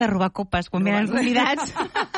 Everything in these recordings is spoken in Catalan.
de robar copes quan venen convidats.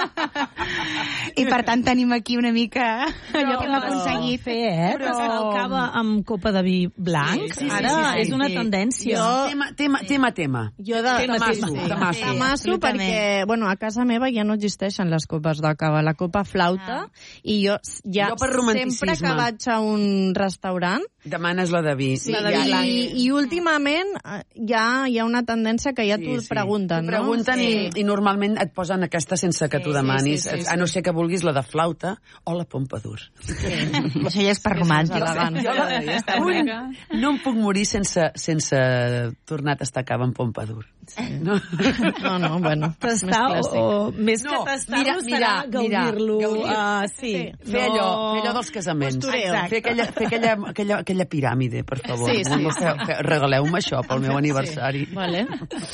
I per tant tenim aquí una mica allò que hem aconseguit fer, però el cava amb copa de vi blanc, ara és una tendència. Tema. Jo tamasso perquè, bueno, a casa meva ja no existeixen les copes de cava, la copa flauta, i jo sempre que vaig a un restaurant demanes la de vi. Sí, i últimament ja hi ha una tendència que ja t'ho pregunten, no? T'ho pregunten i normalment et posen aquesta sense que tu demanis, a no ser que vulguis la de flauta o la Pompadour. Això ja és per romàntic. No em puc morir sense tornar a tastar cava amb Pompadour. No, bueno. Tastar o més que tastar-lo serà gaudir-lo. Fer allò dels casaments. Fer aquella piràmide, per favor. Regaleu-me això pel meu aniversari. Vale.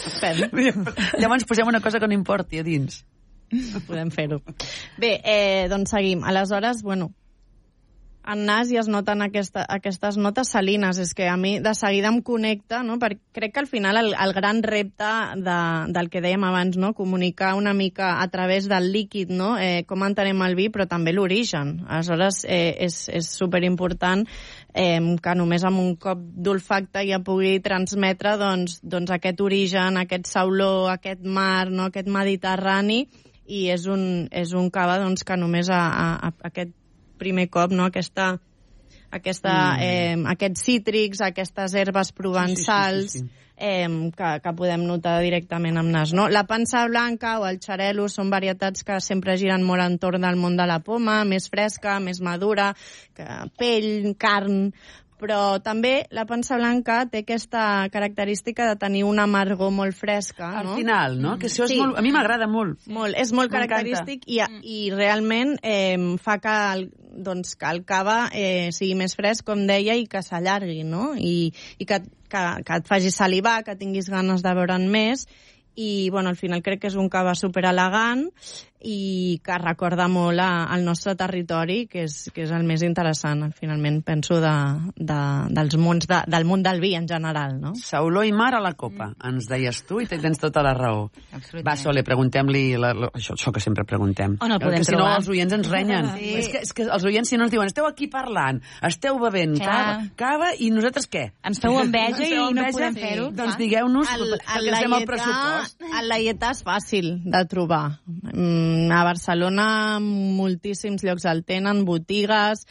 Llavors posem una cosa que no importi a dins. Podem fer-ho. Bé, doncs seguim. Aleshores, bueno, en nas ja es noten aquestes notes salines. És que a mi de seguida em connecta, no? Perquè crec que al final el gran repte del que dèiem abans, no? Comunicar una mica a través del líquid, no? Com entenem el vi, però també l'origen. Aleshores, és superimportant que només amb un cop d'olfacte ja pugui transmetre doncs aquest origen, aquest sauló, aquest mar, no? Aquest mediterrani, i és un cava doncs, que només aquest primer cop, no? Aquests cítrics, aquestes herbes provençals, que podem notar directament amb nas, no? La pansa blanca o el xarel·lo són varietats que sempre giren molt entorn del món de la poma, més fresca, més madura, pell, carn, però també la pansa blanca té aquesta característica de tenir una amargor molt fresca, no? Al final, no? Que això és molt, a mi m'agrada molt. És molt característic i realment fa que el cava sigui més fresc, com deia, i que s'allargui, no? I que et faci salivar, que tinguis ganes de veure'n més. I, bueno, al final crec que és un cava superelegant i que recorda molt al nostre territori, que és el més interessant, finalment, penso, del món del vi en general, no? Sauló i mar a la copa, ens deies tu, i tens tota la raó. Va, Sole, preguntem-li això que sempre preguntem. On el podem trobar? Si no, els oients ens renyen. És que els oients, si no ens diuen, esteu aquí parlant, esteu bevent cava, i nosaltres què? Ens feu enveja i no podem fer-ho. Doncs digueu-nos, perquè ens fem el pressupost. El Laietà és fàcil de trobar. A Barcelona moltíssims llocs el tenen, botigues,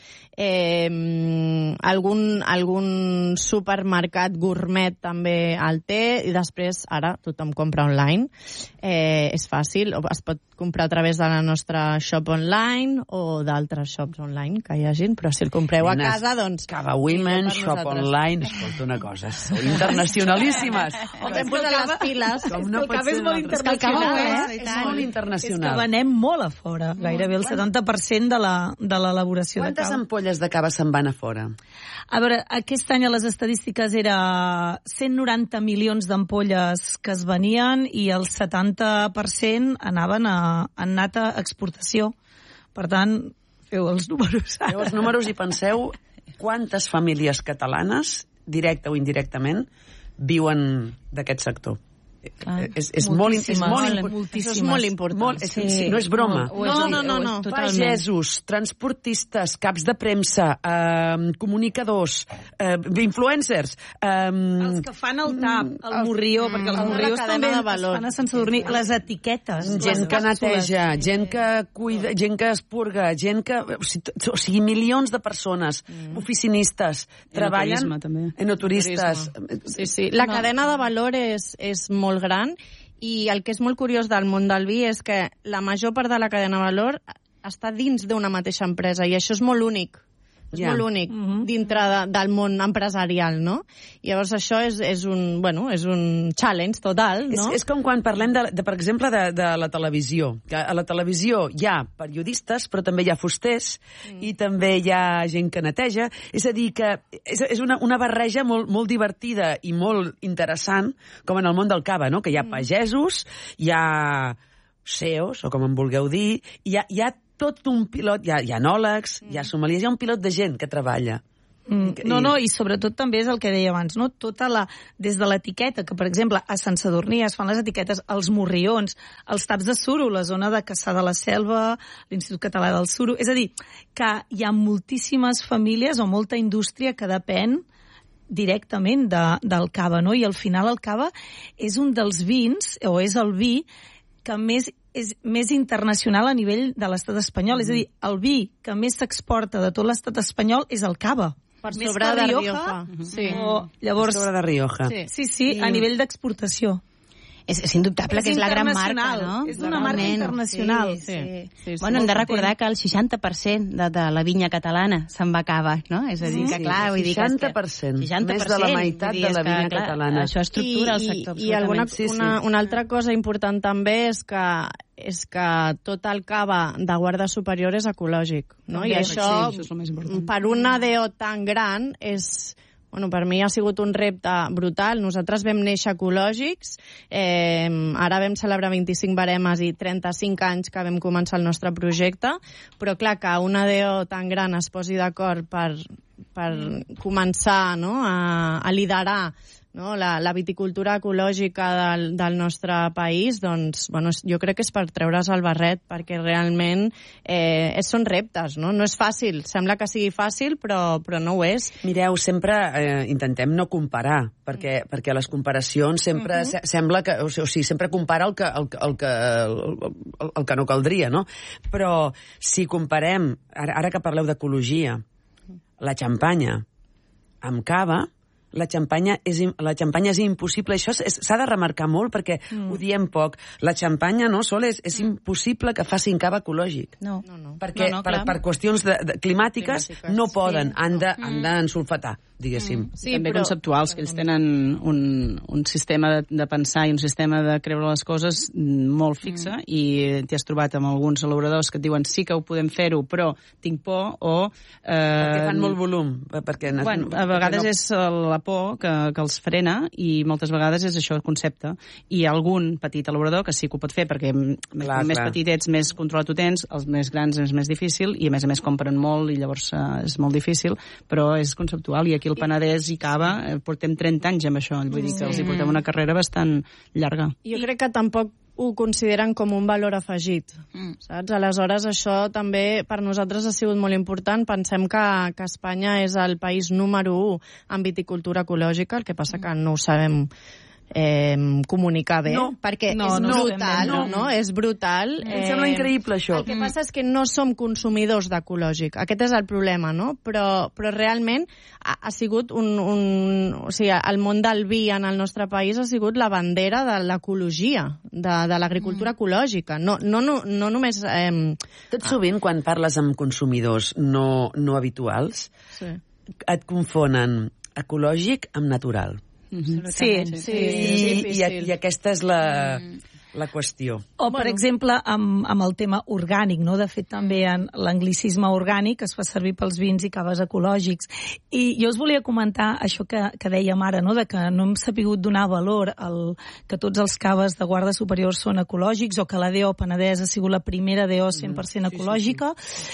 algun supermercat gourmet també el té, i després ara tothom compra online. És fàcil, es pot comprar a través de la nostra shop online o d'altres shops online que hi hagin, però si el compreu a casa, doncs... Cava Women, shop online, escolta una cosa, sou internacionalíssimes. Hem posat les piles. El cava és molt internacional. És molt internacional. És que venem molt a fora, gairebé el 70% de l'elaboració de cava. Quantes ampolles de cava se'n van a fora? A veure, aquest any a les estadístiques era 190 milions d'ampolles que es venien i el 70% anaven en nata exportació. Per tant, feu els números. Feu els números i penseu quantes famílies catalanes, directe o indirectament, viuen d'aquest sector. És molt important. No és broma. No. Pagesos, transportistes, caps de premsa, comunicadors, influencers... Els que fan el tap, el morrió, perquè els morriós també es fan a Sant Sadurní, les etiquetes. Gent que neteja, gent que cuida, gent que espurga, gent que... O sigui, milions de persones, oficinistes, treballen... Enoturistes. Sí. La cadena de valor és molt gran, i el que és molt curiós del món del vi és que la major part de la cadena de valor està dins d'una mateixa empresa, i això és molt únic. És molt únic dintre del món empresarial, no? Llavors això és un challenge total, no? És com quan parlem, per exemple, de la televisió. A la televisió hi ha periodistes, però també hi ha fusters, i també hi ha gent que neteja. És a dir, que és una barreja molt divertida i molt interessant, com en el món del cava, no? Que hi ha pagesos, hi ha CEOs, o com en vulgueu dir, hi ha tot un pilot, hi ha enòlegs, hi ha sommeliers, hi ha un pilot de gent que treballa. I sobretot també és el que deia abans, no? Des de l'etiqueta, que per exemple a Sant Sadurní es fan les etiquetes, els morrions, els taps de suro, la zona de Caçà de la Selva, l'Institut Català del Suro, és a dir, que hi ha moltíssimes famílies o molta indústria que depèn directament del cava, no? I al final el cava és un dels vins, o és el vi, que és més internacional a nivell de l'estat espanyol. És a dir, el vi que més s'exporta de tot l'estat espanyol és el cava. Per sobre de Rioja. Sí. Llavors, per sobre de Rioja. Sí, a nivell d'exportació. És indubtable que és la gran marca, no? És una marca internacional. Sí. Bueno, hem de recordar que el 60% de la vinya catalana se'n va a cava, no? És a dir, que clar, vull dir que... 60%. Més de la meitat de la vinya catalana. Això estructura el sector. I una altra cosa important també és que tot el cava de Guarda Superior és ecològic, no? I això, per una DO tan gran, Bueno, per mi ha sigut un repte brutal. Nosaltres vam néixer ecològics, ara vam celebrar 25 baremes i 35 anys que vam començar el nostre projecte, però clar, que una DO tan gran es posi d'acord per començar, no?, a liderar, no?, la viticultura ecològica del nostre país, doncs, bueno, jo crec que és per treure's el barret, perquè realment són reptes, no? No és fàcil, sembla que sigui fàcil, però no ho és. Mireu, sempre intentem no comparar, perquè les comparacions sempre sembla que... O sigui, sempre compara el que no caldria, no? Però si comparem, ara que parleu d'ecologia, la xampanya amb cava, la xampanya és impossible. Això s'ha de remarcar molt perquè ho diem poc. La xampanya, no, Sol, és impossible que facin cava ecològic. No. Perquè per qüestions climàtiques no poden, han d'ensulfatar, diguéssim. Sí, també conceptuals, que ells tenen un sistema de pensar i un sistema de creure les coses molt fixe, i t'hi has trobat amb alguns elaboradors que et diuen sí que ho podem fer-ho, però tinc por, o... Perquè fan molt volum. Bueno, a vegades és la por que els frena, i moltes vegades és això el concepte. I algun petit elaborador que sí que ho pot fer, perquè més petit ets, més controlat ho tens, els més grans és més difícil, i a més compren molt, i llavors és molt difícil, però és conceptual. I aquí el Penedès i cava portem 30 anys amb això, vull dir que els hi portem una carrera bastant llarga. Jo crec que tampoc ho consideren com un valor afegit, saps? Aleshores, això també per nosaltres ha sigut molt important. Pensem que Espanya és el país número 1 en viticultura ecològica, el que passa que no ho sabem comunicar bé, perquè és brutal, no? És brutal. Em sembla increïble, això. El que passa és que no som consumidors d'ecològic. Aquest és el problema, no? Però realment ha sigut o sigui, el món del vi en el nostre país ha sigut la bandera de l'ecologia, de l'agricultura ecològica. No només... Tot sovint, quan parles amb consumidors no habituals, et confonen ecològic amb natural. Sí. I aquesta és la qüestió. O, per exemple, amb el tema orgànic, no? De fet, també en l'anglicisme orgànic es fa servir pels vins i caves ecològics. I jo us volia comentar això que dèiem ara, no? De que no hem sapigut donar valor que tots els caves de Guarda Superior són ecològics, o que la DO Penedès ha sigut la primera DO 100% ecològica.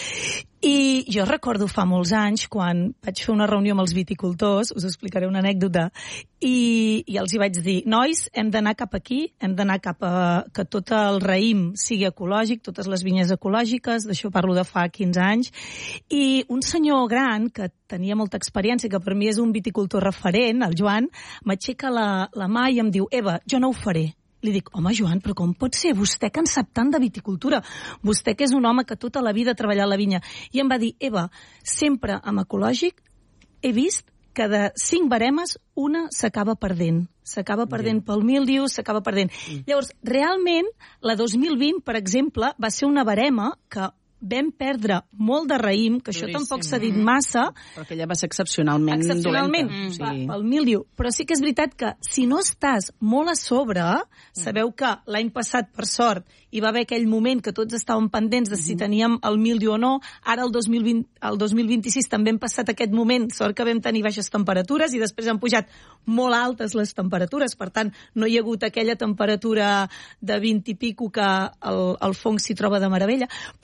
I jo recordo fa molts anys, quan vaig fer una reunió amb els viticultors, us explicaré una anècdota, i els hi vaig dir, nois, hem d'anar cap aquí, hem d'anar cap a que tot el raïm sigui ecològic, totes les vinyes ecològiques, d'això parlo de fa 15 anys, i un senyor gran que tenia molta experiència, que per mi és un viticultor referent, el Joan, m'aixeca la mà i em diu, Eva, jo no ho faré. Li dic, home, Joan, però com pot ser? Vostè que en sap tant de viticultura. Vostè que és un home que tota la vida ha treballat la vinya. I em va dir, Eva, sempre amb ecològic he vist que de 5 baremes, una s'acaba perdent. S'acaba perdent pel míldiu, s'acaba perdent. Llavors, realment, la 2020, per exemple, va ser una barema que vam perdre molt de raïm, que això tampoc s'ha dit massa. Però que ja va ser excepcionalment dolenta. Pel míldiu. Però sí que és veritat que si no estàs molt a sobre, sabeu que l'any passat, per sort, hi va haver aquell moment que tots estàvem pendents de si teníem el míldiu o no. Ara, el 2026, també hem passat aquest moment, sort que vam tenir baixes temperatures i després han pujat molt altes les temperatures. Per tant, no hi ha hagut aquella temperatura de 20 i pico que el fong s'hi troba de meravella. Però que em refereixo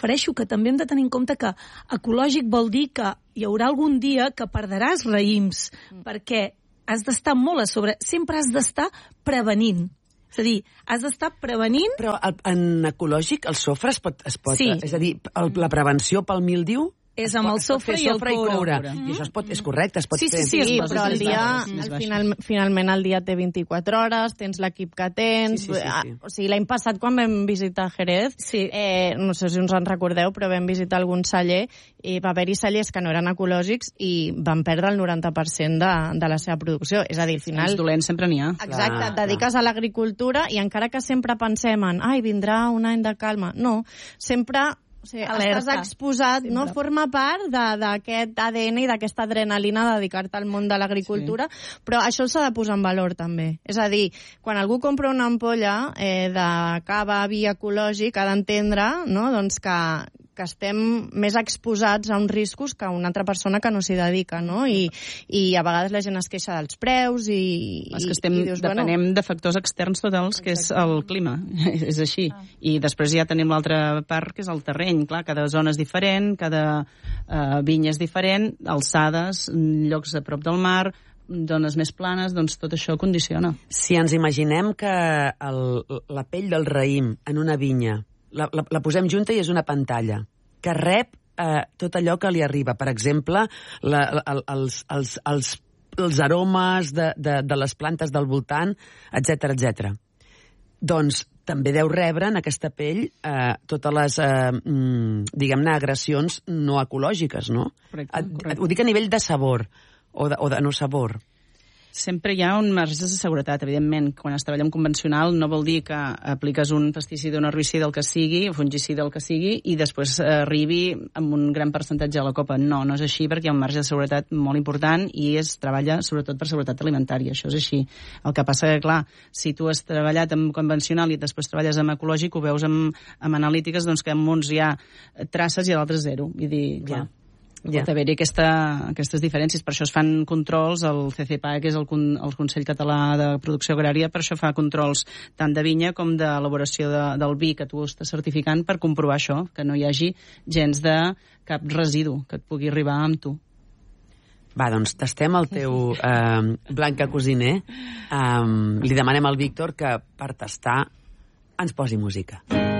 refereixo que també hem de tenir en compte que ecològic vol dir que hi haurà algun dia que perdràs raïms, perquè has d'estar molt a sobre, sempre has d'estar prevenint. És a dir, has d'estar prevenint... Però en ecològic el sofre es pot... Sí. És a dir, la prevenció pel míldiu és amb el sofre i el coure. I això és correcte, es pot fer. Sí, però el dia, finalment el dia té 24 hores, tens l'equip que tens... Sí. O sigui, l'any passat, quan vam visitar Jerez, no sé si us en recordeu, però vam visitar algun celler, i va haver-hi cellers que no eren ecològics i van perdre el 90% de la seva producció. És a dir, al final... Els dolents sempre n'hi ha. Exacte, et dediques a l'agricultura i encara que sempre pensem en vindrà un any de calma. No, sempre... O sigui, estàs exposat, no? Forma part d'aquest ADN i d'aquesta adrenalina de dedicar-te al món de l'agricultura, però això s'ha de posar en valor també. És a dir, quan algú compra una ampolla de cava, vi ecològic, ha d'entendre, no? Doncs que estem més exposats a uns riscos que una altra persona que no s'hi dedica, no? I a vegades la gent es queixa dels preus i... És que depenem de factors externs totals, que és el clima, és així. I després ja tenim l'altra part, que és el terreny. Clar, cada zona és diferent, cada vinya és diferent, alçades, llocs a prop del mar, zones més planes, doncs tot això condiciona. Si ens imaginem que la pell del raïm en una vinya la posem junta i és una pantalla que rep tot allò que li arriba. Per exemple, els aromes de les plantes del voltant, etc. Doncs també deu rebre en aquesta pell totes les, diguem-ne, agressions no ecològiques, no? Correcte. Ho dic a nivell de sabor o de no sabor. Sempre hi ha un marge de seguretat, evidentment. Quan es treballa en convencional no vol dir que apliques un pesticida, un herbicida, el que sigui, o fungicida, el que sigui, i després arribi amb un gran percentatge a la copa. No és així, perquè hi ha un marge de seguretat molt important i es treballa sobretot per seguretat alimentària. Això és així. El que passa que, clar, si tu has treballat en convencional i després treballes en ecològic, ho veus amb analítiques, doncs que en uns hi ha traces i a d'altres zero. Vull dir, clar... Pot haver-hi aquestes diferències, per això es fan controls, el CCPA, que és el Consell Català de Producció Agrària, per això fa controls tant de vinya com d'elaboració del vi que tu estàs certificant per comprovar això, que no hi hagi gens de cap residu que et pugui arribar amb tu. Va, doncs tastem el teu Blanca Cosiner. Li demanem al Víctor que per tastar ens posi música.